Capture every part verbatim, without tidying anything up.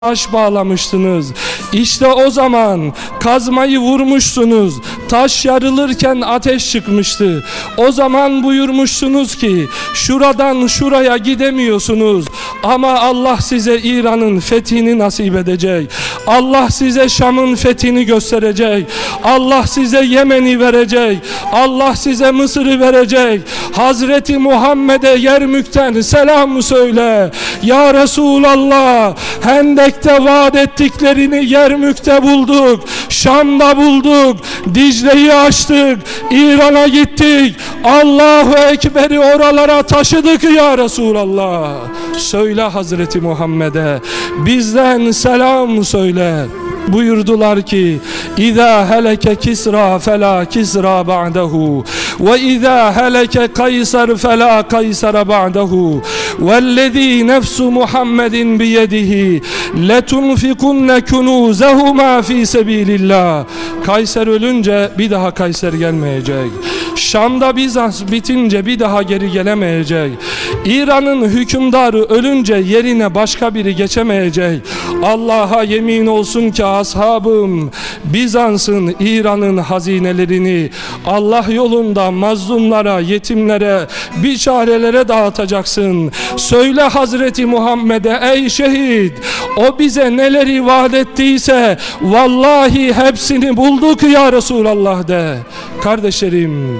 taş bağlamıştınız. İşte o zaman kazmayı vurmuşsunuz. Taş yarılırken ateş çıkmıştı. O zaman buyurmuşsunuz ki şuradan şuraya gidemiyorsunuz. Ama Allah size İran'ın fethini nasip edecek. Allah size Şam'ın fethini gösterecek. Allah size Yemen'i verecek. Allah size Mısır'ı verecek. Hazreti Muhammed'e Yermük'ten selam söyle. Ya Resulallah, Hendek'te vaat ettiklerini Yermük'te bulduk. Şam'da bulduk. Dicle'yi açtık. İran'a gittik. Allahu Ekber'i oralara taşıdık ya Resulallah. Söyle Hazreti Muhammed'e, bizden selam söyle. Buyurdular ki İzâ heleke Kisra felâ Kisra ba'dehu ve izâ heleke Kaysar felâ Kaysar ba'dehu vellezî nefsu Muhammedin biyedihi letunfikunne kunûzehumâ fî sebîlillâh. Kayser ölünce bir daha Kayser gelmeyecek. Şam'da Bizans bitince bir daha geri gelemeyecek. İran'ın hükümdarı ölünce yerine başka biri geçemeyecek. Allah'a yemin olsun ki ashabım, Bizans'ın, İran'ın hazinelerini Allah yolunda mazlumlara, yetimlere, biçarelere dağıtacaksın. Söyle Hazreti Muhammed'e, ey şehit, o bize neleri vaat ettiyse vallahi hepsini bulduk ya Resulallah de. Kardeşlerim,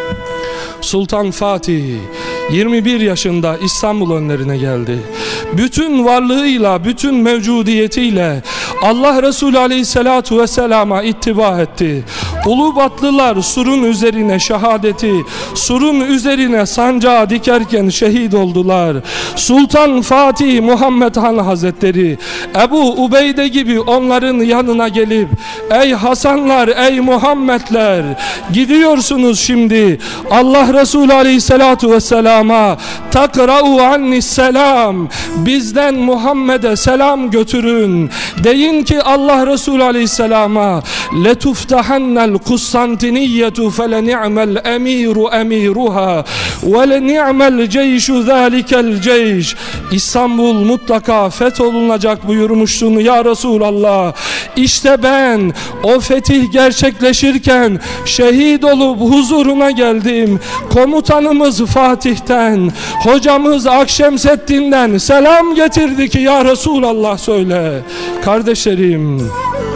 Sultan Fatih yirmi bir yaşında İstanbul önlerine geldi. Bütün varlığıyla, bütün mevcudiyetiyle Allah Resulü Aleyhisselatu Vesselam'a ittiba etti. Ulubatlılar surun üzerine şehadeti, surun üzerine sancağı dikerken şehit oldular. Sultan Fatih Muhammed Han Hazretleri Ebu Ubeyde gibi onların yanına gelip, ey Hasanlar, ey Muhammedler, gidiyorsunuz şimdi Allah Resulü Aleyhisselatu Vesselam'a takra'u annisselam, bizden Muhammed'e selam götürün. Deyin ki Allah Resulü Aleyhisselam'a letuftahannel Kustantiniyyetu fele ni'mel emiru emiruha ve le ni'mel ceyşu zâlikel ceyş. İstanbul mutlaka fetholunacak buyurmuştun ya Resulallah. İşte ben o fetih gerçekleşirken şehit olup huzuruna geldim. Komutanımız Fatih'ten, hocamız Akşemseddin'den selam getirdi ki ya Resulallah söyle. Kardeşlerim,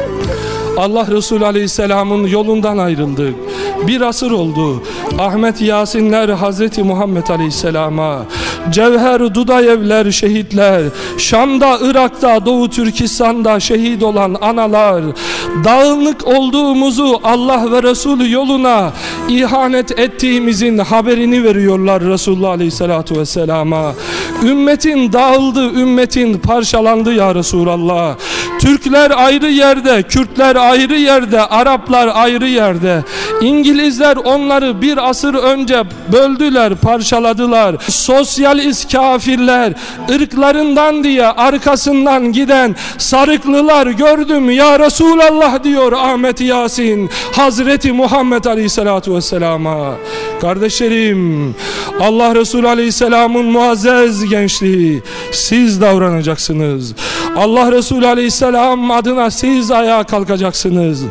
Allah Resulü Aleyhisselam'ın yolundan ayrıldık. Bir asır oldu. Ahmet Yasinler Hazreti Muhammed Aleyhisselam'a, Cevher Dudayevler şehitler, Şam'da, Irak'ta, Doğu Türkistan'da şehit olan analar, dağınık olduğumuzu Allah ve Resulü yoluna ihanet ettiğimizin haberini veriyorlar Resulullah Aleyhisselatü Vesselam'a. Ümmetin dağıldı, ümmetin parçalandı ya Resulallah. Türkler ayrı yerde, Kürtler ayrı yerde, Araplar ayrı yerde. İngilizler onları bir asır önce böldüler, parçaladılar. Sosyalist kafirler, ırklarından diye arkasından giden sarıklılar gördüm ya Resulallah diyor Ahmet Yasin Hazreti Muhammed Aleyhisselatü Vesselam'a. Kardeşlerim, Allah Resulü Aleyhisselam'ın muazzez gençliği, siz davranacaksınız. Allah Resulü Aleyhisselam adına siz ayağa kalkacaksınız.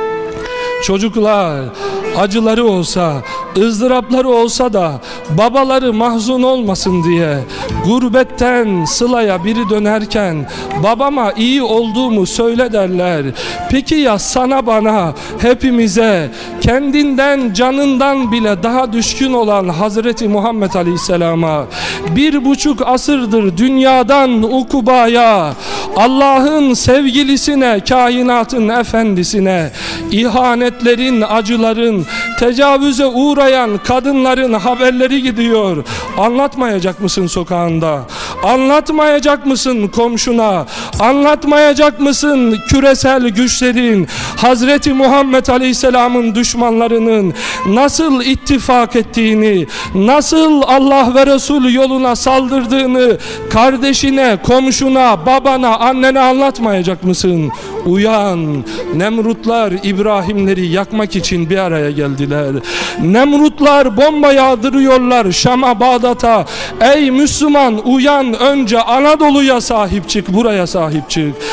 Çocuklar acıları olsa, ızdırapları olsa da babaları mahzun olmasın diye gurbetten sılaya biri dönerken babama iyi olduğumu söyle derler. Peki ya sana, bana, hepimize kendinden, canından bile daha düşkün olan Hazreti Muhammed Aleyhisselam'a bir buçuk asırdır dünyadan ukubaya, Allah'ın sevgilisine, kainatın efendisine ihanetlerin, acıların, tecavüze uğrayan kadınların haberleri gidiyor. Anlatmayacak mısın sokağında? Anlatmayacak mısın komşuna? Anlatmayacak mısın küresel güçlerin, Hazreti Muhammed Aleyhisselam'ın düşmanlarının nasıl ittifak ettiğini, nasıl Allah ve Resulü yoluna saldırdığını kardeşine, komşuna, babana annene anlatmayacak mısın? Uyan. Nemrutlar İbrahimleri yakmak için bir araya geldiler. Nemrutlar bomba yağdırıyorlar Şam'a, Bağdat'a. Ey Müslüman uyan, önce Anadolu'ya sahip çık, buraya sahip çık.